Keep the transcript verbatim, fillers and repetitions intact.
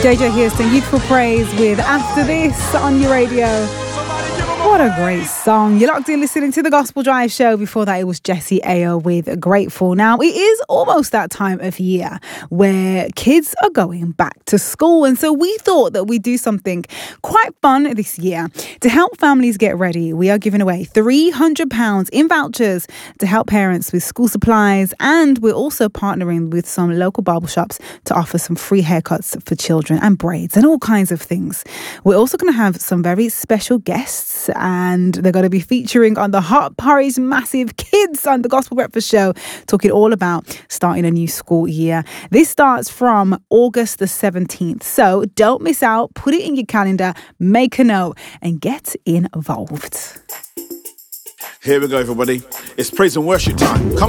J J Houston, Youthful Praise with After This on your radio. What a great song. You're locked in listening to the Gospel Drive show. Before that, it was Jesse Ayo with Grateful. Now, it is almost that time of year where kids are going back to school. And so we thought that we'd do something quite fun this year. To help families get ready, we are giving away three hundred pounds in vouchers to help parents with school supplies. And we're also partnering with some local barber shops to offer some free haircuts for children and braids and all kinds of things. We're also going to have some very special guests, and they're going to be featuring on the Hot Porridge Massive Kids on the Gospel Breakfast Show, talking all about starting a new school year. This starts from August the seventeenth. So don't miss out. Put it in your calendar, make a note, and get involved. Here we go, everybody. It's praise and worship time. Come on.